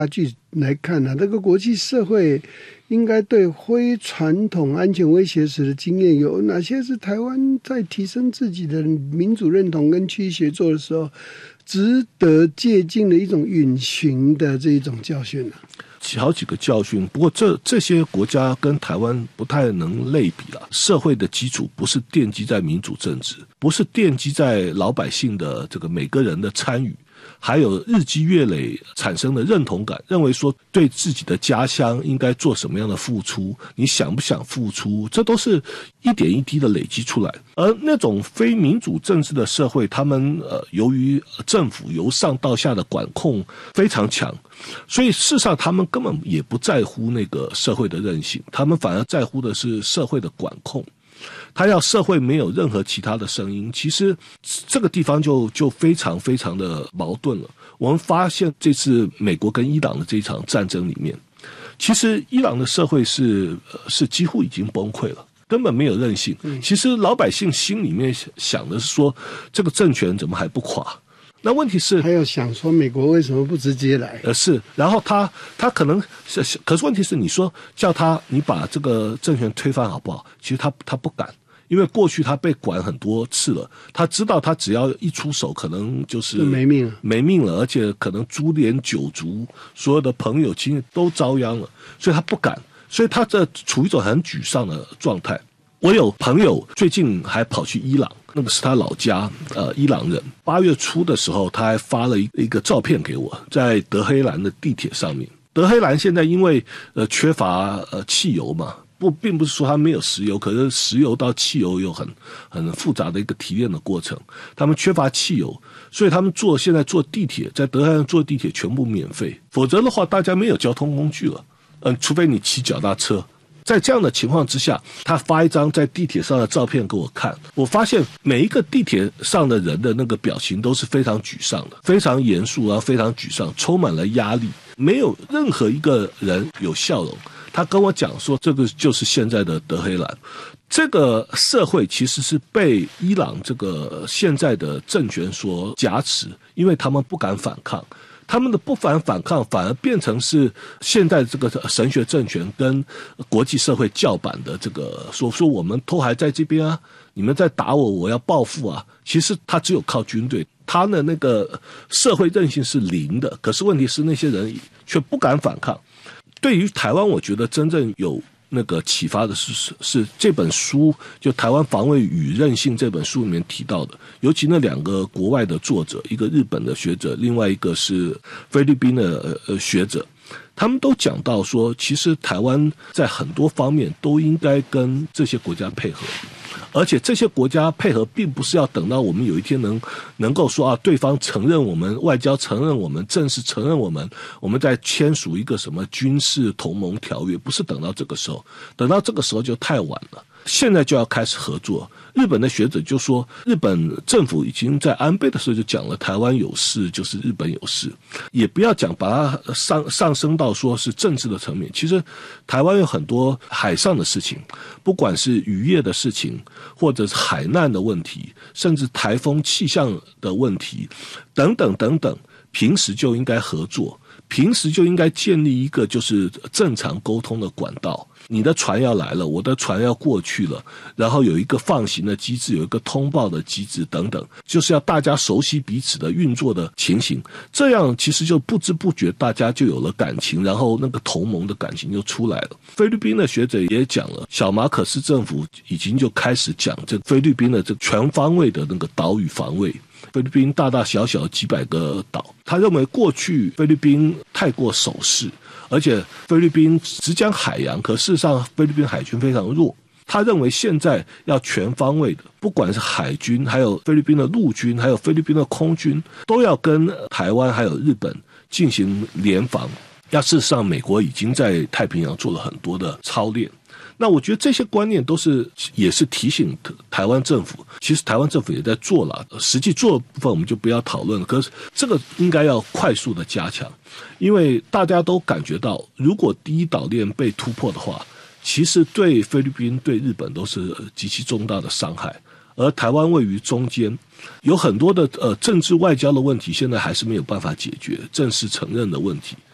差距来看这个国际社会应该对非传统安全威胁时的经验有哪些是台湾在提升自己的民主认同跟区域协作的时候值得借鉴的一种允循的这一种教训呢？ 好几个教训，不过这些国家跟台湾不太能类比了。社会的基础不是奠基在民主政治，不是奠基在老百姓的这个每个人的参与，还有日积月累产生的认同感，认为说对自己的家乡应该做什么样的付出，你想不想付出，这都是一点一滴的累积出来。而那种非民主政治的社会，他们由于政府由上到下的管控非常强，所以事实上他们根本也不在乎那个社会的韧性，他们反而在乎的是社会的管控。他要社会没有任何其他的声音，其实这个地方就非常非常的矛盾了。我们发现这次美国跟伊朗的这一场战争里面，其实伊朗的社会是几乎已经崩溃了，根本没有韧性。其实老百姓心里面想的是说，这个政权怎么还不垮？那问题是还有想说美国为什么不直接来？ 是，然后他可能可是问题是你说叫你把这个政权推翻好不好？其实他不敢，因为过去他被管很多次了，他知道他只要一出手，可能就是没命了， 而且可能株连九族，所有的朋友亲戚都遭殃了，所以他不敢，所以他这处于一种很沮丧的状态。我有朋友最近还跑去伊朗，那个是他老家，伊朗人。8月初的时候，他还发了一个照片给我，在德黑兰的地铁上面。德黑兰现在因为缺乏汽油嘛，并不是说它没有石油，可是石油到汽油有很复杂的一个提炼的过程，他们缺乏汽油，所以他们现在坐地铁，在德黑兰坐地铁全部免费，否则的话大家没有交通工具了，除非你骑脚踏车。在这样的情况之下，他发一张在地铁上的照片给我看，我发现每一个地铁上的人的那个表情都是非常沮丧的，非常严肃，然后非常沮丧，充满了压力，没有任何一个人有笑容。他跟我讲说，这个就是现在的德黑兰，这个社会其实是被伊朗这个现在的政权所挟持，因为他们不敢反抗。他们的不反抗反而变成是现在这个神学政权跟国际社会叫板的这个说我们都还在这边啊，你们在打我，我要报复啊。其实他只有靠军队，他的那个社会韧性是0的，可是问题是那些人却不敢反抗。对于台湾，我觉得真正有那个启发的是这本书，就《台湾防卫与韧性》这本书里面提到的，尤其那2个国外的作者，一个日本的学者，另外一个是菲律宾的学者，他们都讲到说，其实台湾在很多方面都应该跟这些国家配合。而且这些国家配合并不是要等到我们有一天能够说对方承认我们，外交承认我们，正式承认我们再签署一个什么军事同盟条约，不是等到这个时候，等到这个时候就太晚了。现在就要开始合作。日本的学者就说，日本政府已经在安倍的时候就讲了，台湾有事就是日本有事，也不要讲把它上升到说是政治的层面。其实台湾有很多海上的事情，不管是渔业的事情，或者是海难的问题，甚至台风气象的问题等等等等，平时就应该合作，平时就应该建立一个就是正常沟通的管道。你的船要来了，我的船要过去了，然后有一个放行的机制，有一个通报的机制等等，就是要大家熟悉彼此的运作的情形，这样其实就不知不觉大家就有了感情，然后那个同盟的感情就出来了。菲律宾的学者也讲了，小马可斯政府已经就开始讲这菲律宾的这全方位的那个岛屿防卫。菲律宾大大小小几百个岛，他认为过去菲律宾太过守势，而且菲律宾只讲海洋，可事实上菲律宾海军非常弱。他认为现在要全方位的，不管是海军，还有菲律宾的陆军，还有菲律宾的空军，都要跟台湾还有日本进行联防。事实上美国已经在太平洋做了很多的操练。那我觉得这些观念也是提醒台湾政府，其实台湾政府也在做了，实际做的部分我们就不要讨论了，可是这个应该要快速的加强，因为大家都感觉到，如果第一岛链被突破的话，其实对菲律宾对日本都是极其重大的伤害，而台湾位于中间，有很多的政治外交的问题现在还是没有办法解决，正式承认的问题，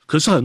可是很